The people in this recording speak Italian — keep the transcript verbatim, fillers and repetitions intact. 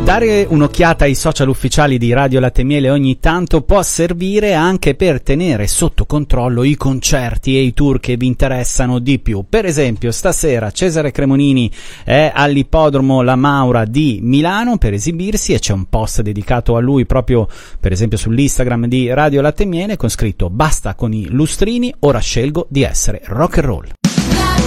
Dare un'occhiata ai social ufficiali di Radio Latte e Miele ogni tanto può servire anche per tenere sotto controllo i concerti e i tour che vi interessano di più. Per esempio, stasera Cesare Cremonini è all'Ippodromo La Maura di Milano per esibirsi e c'è un post dedicato a lui proprio, per esempio, sull'Instagram di Radio Latte e Miele con scritto: basta con i lustrini, ora scelgo di essere rock and roll.